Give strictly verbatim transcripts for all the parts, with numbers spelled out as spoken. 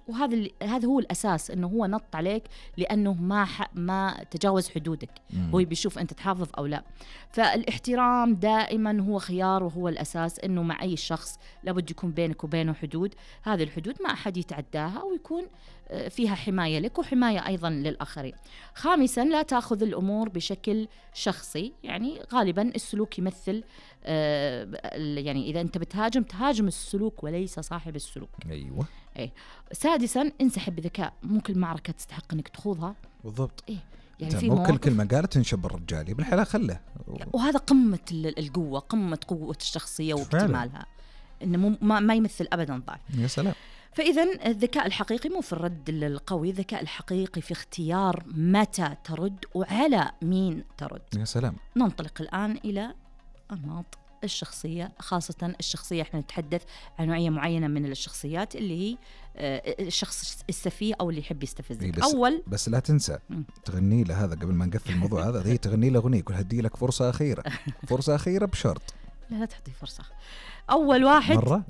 وهذا اللي هذا هو الأساس، إنه هو نط عليك لأنه ما ح... ما تجاوز حدودك. مم. هو بيشوف أنت تحافظ أو لا. فالاحترام دائما هو خيار وهو الأساس، إنه مع أي شخص لابد يكون بينك وبينه حدود. هذه الحدود ما أحد يتعداها، ويكون فيها حماية لك وحماية أيضا للآخرين. خامسا لا تأخذ الأمور بشكل شخصي، يعني غالبا السلوك يمثل آه يعني إذا أنت بتهاجم تهاجم السلوك وليس صاحب السلوك. أيوة. إيه. سادسا انسحب بذكاء، مو كل معركة تستحق أنك تخوضها. بالضبط. إيه. يعني في مو كل كلمة قالت تنشب الرجال بالحلا خله. وهذا قمة القوة، قمة قوة الشخصية واكتمالها، إنه ما, ما يمثل أبدا ضعف. يا سلام. فإذا الذكاء الحقيقي مو في الرد القوي، الذكاء الحقيقي في اختيار متى ترد وعلى مين ترد. يا سلام. ننطلق الآن إلى أنماط الشخصية، خاصة الشخصية احنا نتحدث عن نوعية معينة من الشخصيات اللي هي الشخص السفيه أو اللي يحب يستفزك. بس أول بس لا تنسى م. تغني له هذا قبل ما نقفل الموضوع هذا، هي تغني له أغنية يقول هدي لك فرصة أخيرة. فرصة أخيرة بشرط. لا لا تعطي فرصة. أول واحد مرة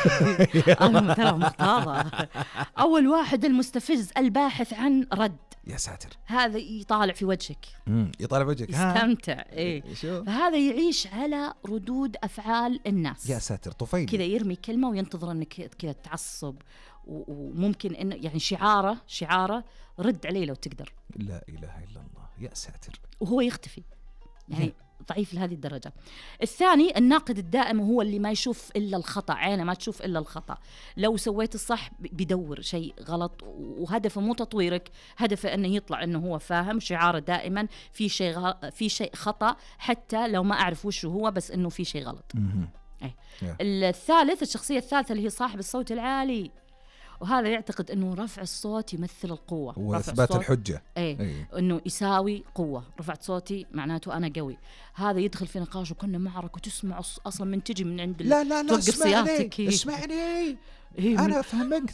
أنا ترى مختارة. أول واحد المستفز الباحث عن رد. يا ساتر. هذا يطالع في وجهك. امم يطالع في وجهك يستمتع. إيه. هذا يعيش على ردود أفعال الناس. يا ساتر. طفيلي كذا يرمي كلمة وينتظر إنك كذا تعصب، وممكن إنه يعني شعاره شعاره رد عليه لو تقدر. لا إله إلا الله. يا ساتر. وهو يختفي يعني ضعيف لهذه الدرجة. الثاني الناقد الدائم، هو اللي ما يشوف إلا الخطأ، عينه ما تشوف إلا الخطأ. لو سويت الصح بيدور شيء غلط، وهدفه مو تطويرك، هدفه أنه يطلع أنه هو فاهم. شعاره دائما في شيء غ... في شيء خطأ، حتى لو ما أعرف وش هو، بس أنه في شيء غلط. أي. الثالث الشخصية الثالثة اللي هي صاحب الصوت العالي، وهذا يعتقد أنه رفع الصوت يمثل القوة وإثبات الحجة. أي. أي. أنه يساوي قوة، رفعت صوتي معناته أنا قوي. هذا يدخل في نقاش وكنا معركة وتسمع أصلا من تجي من عند لا لا لا اسمعني اسمعني إيه أنا أفهمك.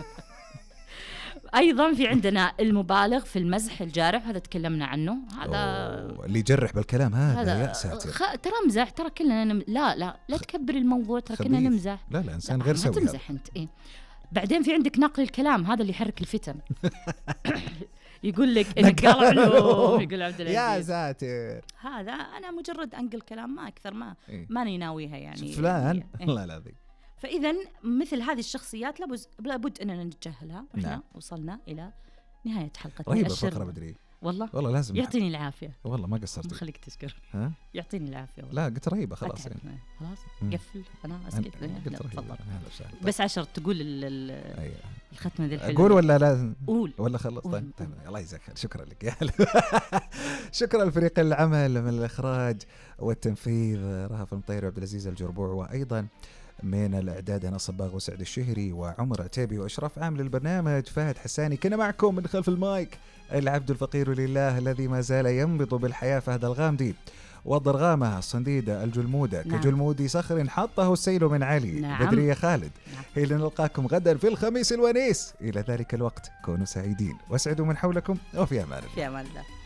أيضا في عندنا المبالغ في المزح الجارح، هذا تكلمنا عنه. هذا اللي يجرح بالكلام هذا, هذا يا ساتر. خ... ترى مزح، ترى كلنا نم... لا لا لا تكبر الموضوع، ترى كلنا نمزح. لا لا إنسان غير سوي. تمزح أنت. إيه. بعدين في عندك نقل الكلام، هذا اللي يحرك الفتن. يقول لك انك قال له يقول عبد العزيز يا ساتر. هذا انا مجرد انقل كلام ما اكثر، ما إيه؟ ماني ناويها يعني فلان. الله لا ذي. فاذا مثل هذه الشخصيات لابد لابد اننا نتجاهلها. واحنا نعم. وصلنا الى نهايه حلقتنا. رهيبه فقره بدري والله والله لازم يعطيني العافيه. والله ما قصرت. خليك تشكر. ها يعطيني العافيه والله. لا قلت رهيبه خلاص يعني. خلاص قفل انا اسكت. تفضل. بس عشر تقول الختمه ذي الحلوه. اقول ولا لازم قول ولا خلص؟ طيب الله يجزاك خير. شكرا لك يا شكرا لفريق العمل من الاخراج والتنفيذ رهف المطيري وعبد العزيز الجربوع، وايضا من الإعداد أنا صباغ وسعد الشهري وعمر عتيبي، وإشراف عام للبرنامج فهد حساني. كنا معكم من خلف المايك العبد الفقير لله الذي ما زال ينبض بالحياة فهد الغامدي، والضرغامة الصنديدة الجلمودة نعم. كجلمود صخر حطه السيل من علي نعم. بدرية خالد نعم. هي لنلقاكم غدا في الخميس الونيس. إلى ذلك الوقت كونوا سعيدين واسعدوا من حولكم، وفي أمان الله. في أمان الله.